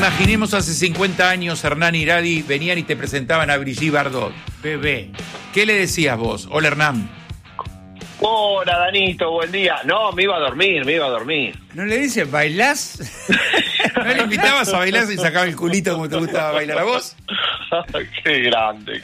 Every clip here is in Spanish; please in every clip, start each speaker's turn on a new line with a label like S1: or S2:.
S1: Imaginemos hace 50 años, Hernán Iradi, venían y te presentaban a Brigitte Bardot. Bebé. ¿Qué le decías vos? Hola, Hernán.
S2: Hola, Danito, buen día. No, me iba a dormir.
S1: ¿No le dices, bailás? ¿No le invitabas a bailar y sacaba el culito como te gustaba bailar a vos?
S2: Qué grande.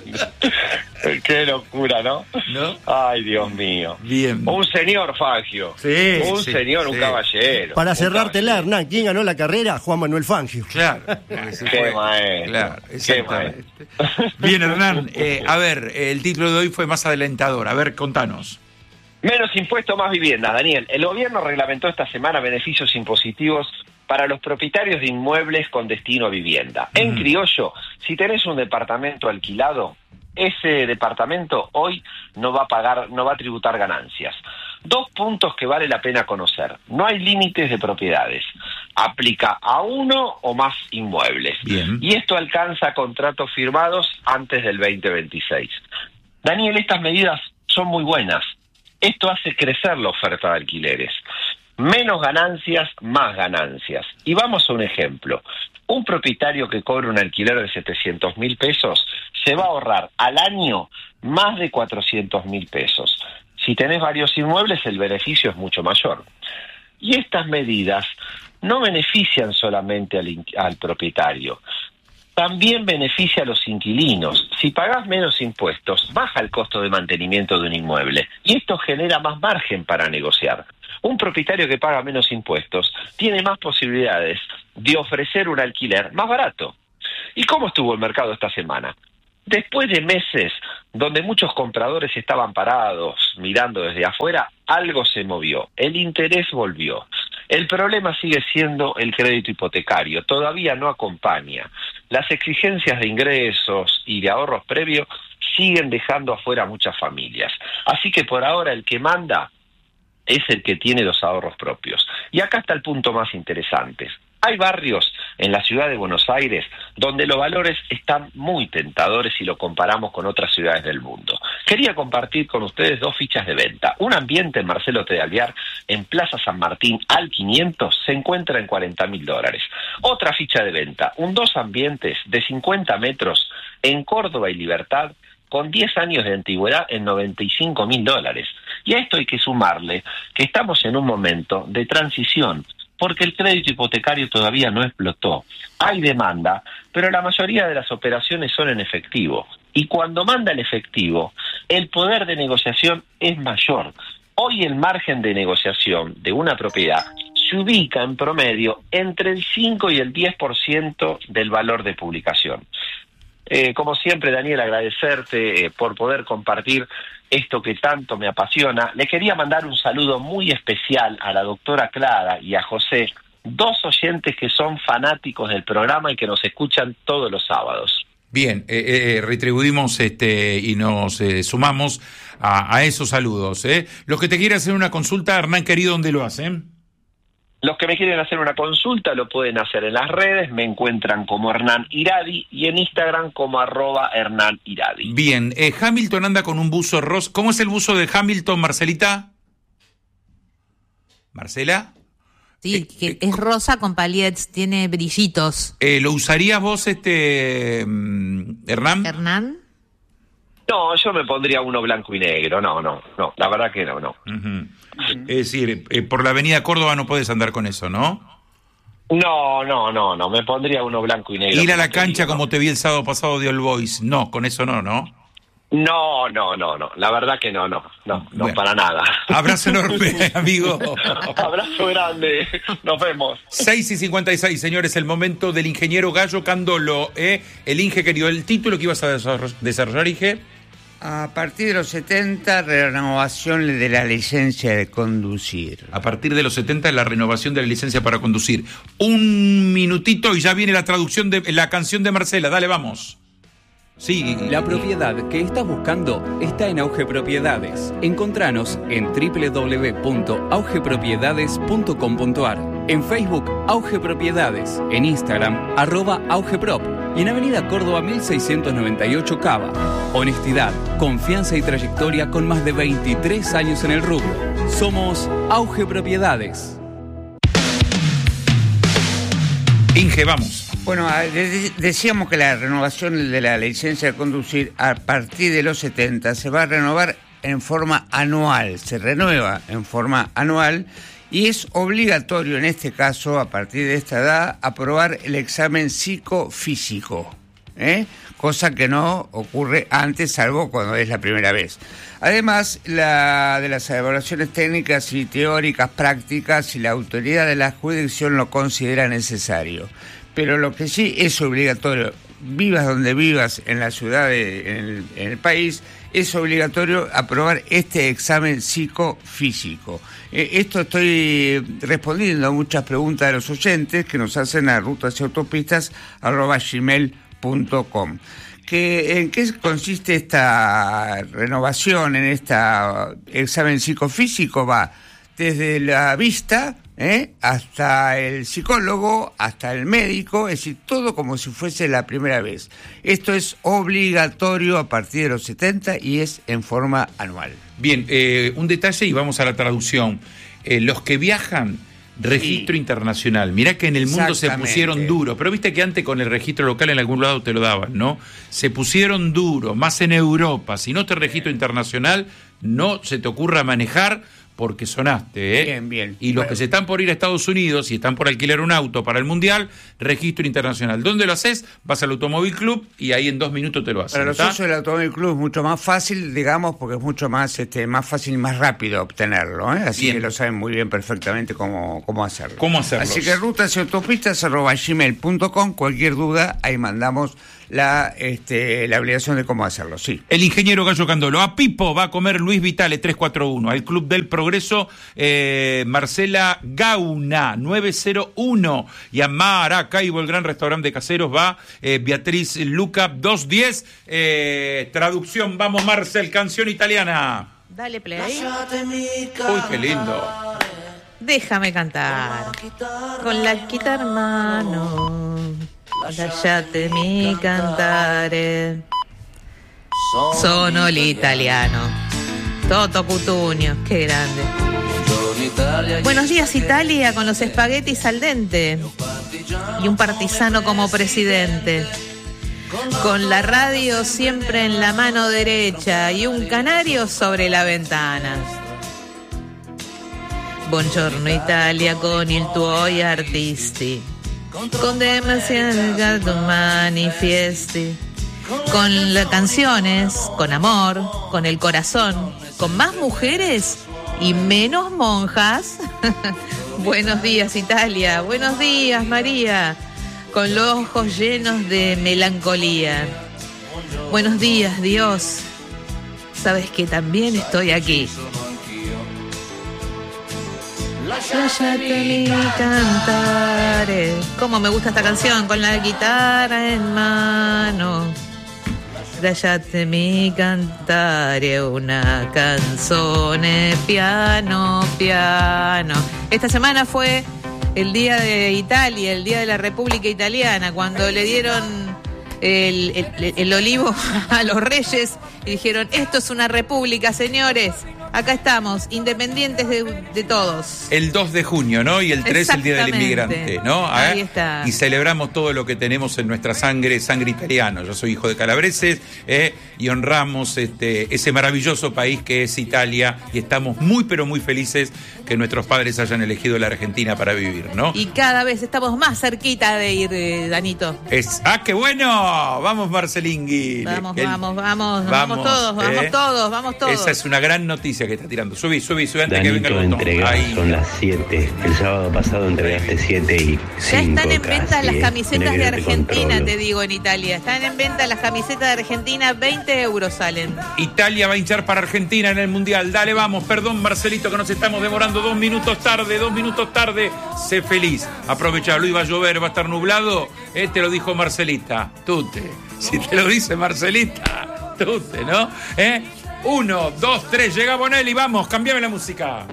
S2: Qué locura, ¿no? Ay, Dios mío.
S1: Bien.
S2: Un señor, Fangio.
S1: Sí.
S2: Un caballero.
S3: Para cerrártela, Hernán, ¿quién ganó la carrera? Juan Manuel Fangio.
S1: Claro.
S2: Qué maestro.
S1: Claro, exactamente. Bien, Hernán. A ver, el título de hoy fue más adelantador. A ver, contanos.
S2: Menos impuesto, más vivienda, Daniel. El gobierno reglamentó esta semana beneficios impositivos para los propietarios de inmuebles con destino a vivienda. En criollo, si tenés un departamento alquilado, ese departamento hoy no va a tributar ganancias. 2 puntos que vale la pena conocer. No hay límites de propiedades. Aplica a 1 o más inmuebles.
S1: Bien.
S2: Y esto alcanza contratos firmados antes del 2026. Daniel, estas medidas son muy buenas. Esto hace crecer la oferta de alquileres. Menos ganancias, más ganancias. Y vamos a un ejemplo. Un propietario que cobra un alquiler de 700.000 pesos se va a ahorrar al año más de 400.000 pesos. Si tenés varios inmuebles, el beneficio es mucho mayor. Y estas medidas no benefician solamente al propietario, también beneficia a los inquilinos. Si pagás menos impuestos, baja el costo de mantenimiento de un inmueble y esto genera más margen para negociar. Un propietario que paga menos impuestos tiene más posibilidades de ofrecer un alquiler más barato. ¿Y cómo estuvo el mercado esta semana? Después de meses donde muchos compradores estaban parados mirando desde afuera, algo se movió, el interés volvió. El problema sigue siendo el crédito hipotecario, todavía no acompaña. Las exigencias de ingresos y de ahorros previos siguen dejando afuera a muchas familias. Así que por ahora el que manda es el que tiene los ahorros propios. Y acá está el punto más interesante. Hay barrios en la ciudad de Buenos Aires donde los valores están muy tentadores si lo comparamos con otras ciudades del mundo. Quería compartir con ustedes 2 fichas de venta. Un ambiente en Marcelo T. de Alvear, en Plaza San Martín, al 500, se encuentra en $40.000. Otra ficha de venta, un 2 ambientes de 50 metros en Córdoba y Libertad, con 10 años de antigüedad en $95.000. Y a esto hay que sumarle que estamos en un momento de transición, porque el crédito hipotecario todavía no explotó. Hay demanda, pero la mayoría de las operaciones son en efectivo. Y cuando manda el efectivo, el poder de negociación es mayor. Hoy el margen de negociación de una propiedad se ubica en promedio entre el 5 y el 10% del valor de publicación. Como siempre, Daniel, agradecerte por poder compartir esto que tanto me apasiona. Le quería mandar un saludo muy especial a la doctora Clara y a José, 2 oyentes que son fanáticos del programa y que nos escuchan todos los sábados.
S1: Bien, retribuimos y nos sumamos a esos saludos. Los que te quieren hacer una consulta, Hernán querido, ¿dónde lo hacen?
S2: Los que me quieren hacer una consulta lo pueden hacer en las redes, me encuentran como Hernán Iradi y en Instagram como @Hernán Iradi.
S1: Bien, Hamilton anda con un buzo rosa. ¿Cómo es el buzo de Hamilton, Marcelita? ¿Marcela?
S4: Sí, que es rosa con palets, tiene brillitos.
S1: ¿Lo usarías vos, Hernán?
S4: ¿Hernán?
S2: No, yo me pondría uno blanco y negro, no, la verdad que no.
S1: Uh-huh. Es decir, por la avenida Córdoba no podés andar con eso, ¿no?
S2: No, me pondría uno blanco y negro.
S1: Ir a la cancha como te vi el sábado pasado de All Boys, no, con eso no.
S2: No, la verdad que no, bueno, para nada.
S1: Abrazo enorme, amigo.
S2: Abrazo grande, nos vemos.
S1: 6:56, señores, el momento del ingeniero Gallo Candolo, el Inge querido, el título que ibas a desarrollar, Inge.
S5: A partir de los 70, renovación de la licencia de conducir.
S1: A partir de los 70, la renovación de la licencia para conducir. Un minutito y ya viene la traducción de la canción de Marcela, dale, vamos. Sí.
S6: La propiedad que estás buscando está en Auge Propiedades. Encontranos en www.augepropiedades.com.ar. En Facebook, Auge Propiedades. En Instagram, @AugeProp. Y en Avenida Córdoba 1698 Cava. Honestidad, confianza y trayectoria con más de 23 años en el rubro. Somos Auge Propiedades.
S1: Inge, vamos.
S5: Bueno, decíamos que la renovación de la licencia de conducir a partir de los 70 se va a renovar en forma anual, se renueva en forma anual y es obligatorio en este caso, a partir de esta edad, aprobar el examen psicofísico, cosa que no ocurre antes, salvo cuando es la primera vez. Además, de las evaluaciones técnicas y teóricas prácticas, si la autoridad de la jurisdicción lo considera necesario. Pero lo que sí es obligatorio, vivas donde vivas en la ciudad, en el país, es obligatorio aprobar este examen psicofísico. Esto estoy respondiendo a muchas preguntas de los oyentes que nos hacen a rutasautopistas@gmail.com. ¿En qué consiste esta renovación, en este examen psicofísico? Va desde la vista, hasta el psicólogo, hasta el médico, es decir, todo como si fuese la primera vez. Esto es obligatorio a partir de los 70 y es en forma anual.
S1: Bien, un detalle y vamos a la traducción. Los que viajan, registro internacional. Mirá que en el mundo se pusieron duros, pero viste que antes con el registro local en algún lado te lo daban, ¿no? Se pusieron duros, más en Europa. Si no te registro internacional, no se te ocurra manejar porque sonaste,
S5: Bien, bien.
S1: Y los que se están por ir a Estados Unidos y están por alquilar un auto para el Mundial, registro internacional. ¿Dónde lo haces? Vas al Automóvil Club y ahí en 2 minutos te lo hacen.
S5: Para los socios del Automóvil Club es mucho más fácil, digamos, porque es mucho más fácil y más rápido obtenerlo, Así
S1: bien.
S5: que lo saben muy bien perfectamente cómo hacerlo.
S1: ¿Cómo hacerlo?
S5: Así que rutasautopistas@gmail.com, cualquier duda, ahí mandamos la obligación de cómo hacerlo, sí.
S1: El ingeniero Gallo Candolo. A Pipo va a comer Luis Vitale 341. Al Club del Progreso, Marcela Gauna 901. Y a Maracaibo, el gran restaurante de caseros, va Beatriz Luca 210. Traducción, vamos Marcel, canción italiana.
S4: Dale play.
S1: Uy, qué lindo.
S4: Déjame cantar. Con la guitarra en mano. Lasciatemi cantare. Sono l'italiano. Toto Cutugno, qué grande. Buenos días Italia, con los espaguetis al dente y un partisano como presidente, con la radio siempre en la mano derecha y un canario sobre la ventana. Buongiorno Italia con i tuoi artisti, con demasiadas manifiesti, con las canciones, con amor, con el corazón, con más mujeres y menos monjas. Buenos días Italia, buenos días María, con los ojos llenos de melancolía. Buenos días Dios, sabes que también estoy aquí. Lasciatemi cantare. Cómo me gusta esta canción, con la guitarra en mano. Lasciatemi cantare una canzone piano piano. Esta semana fue el día de Italia, el día de la República Italiana, cuando le dieron el olivo a los reyes y dijeron, esto es una república, señores. Acá estamos, independientes de todos.
S1: El 2 de junio, ¿no? Y el 3 el Día del Inmigrante, ¿no?
S4: Ahí está.
S1: Y celebramos todo lo que tenemos en nuestra sangre italiano. Yo soy hijo de calabreses, y honramos ese maravilloso país que es Italia, y estamos muy, pero muy felices que nuestros padres hayan elegido la Argentina para vivir, ¿no?
S4: Y cada vez estamos más cerquita de ir, Danito.
S1: ¡qué bueno! Vamos, Marcelingui.
S4: Vamos todos.
S1: Esa es una gran noticia que está tirando. Subí antes
S7: Danito,
S1: que venga el botón.
S7: Ahí. Son las 7. El sábado pasado entregaste 7 y 5.
S4: Ya están en venta
S7: casi,
S4: las camisetas de Argentina,
S7: controlo.
S4: te digo, en Italia. Están en venta las camisetas de Argentina, 20 euros salen.
S1: Italia va a hinchar para Argentina en el Mundial. Dale, vamos. Perdón, Marcelito, que nos estamos demorando 2 minutos tarde. Sé feliz. Aprovechalo, iba a llover, va a estar nublado. Te lo dijo Marcelita. Tute. Si te lo dice Marcelita, tute, ¿no? 1, 2, 3, llega Bonelli, vamos, cambiame la música.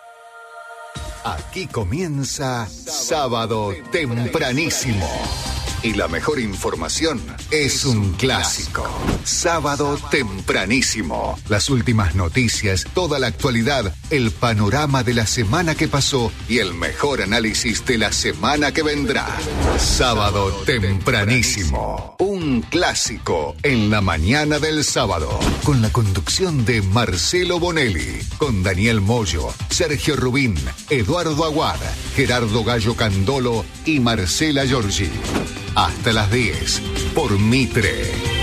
S8: Aquí comienza Sábado Tempranísimo. Y la mejor información es un clásico. Sábado tempranísimo. Las últimas noticias, toda la actualidad, el panorama de la semana que pasó y el mejor análisis de la semana que vendrá. Sábado tempranísimo. Un clásico en la mañana del sábado. Con la conducción de Marcelo Bonelli. Con Daniel Moyo, Sergio Rubín, Eduardo Aguad, Gerardo Gallo Candolo y Marcela Giorgi. Hasta las 10 por Mitre.